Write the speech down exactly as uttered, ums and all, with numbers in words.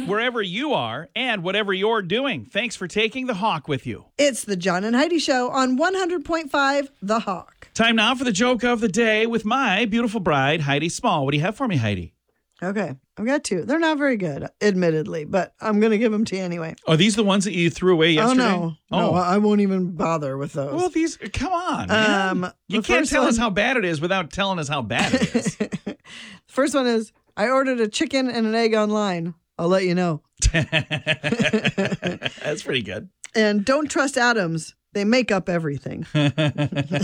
wherever you are and whatever you're doing. Thanks for taking the Hawk with you. It's the John and Heidi Show on one hundred point five The Hawk. Time now for the joke of the day with my beautiful bride, Heidi Small. What do you have for me, Heidi? Okay, I've got two. They're not very good, admittedly, but I'm going to give them to you anyway. Are these the ones that you threw away yesterday? Oh, no. Oh. No, I won't even bother with those. Well, these, come on, man. Um, you the can't first tell us one- how bad it is without telling us how bad it is. First one is, I ordered a chicken and an egg online. I'll let you know. That's pretty good. And don't trust atoms. They make up everything.